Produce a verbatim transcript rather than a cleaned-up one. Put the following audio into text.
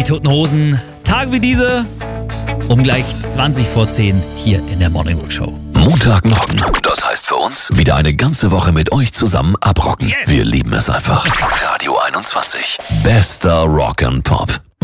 Toten Hosen. Tage wie diese um gleich zwanzig vor zehn hier in der Morning Rock Show. Montagmorgen, das heißt für uns, wieder eine ganze Woche mit euch zusammen abrocken. Yes. Wir lieben es einfach. Radio einundzwanzig. Bester Rock and Pop.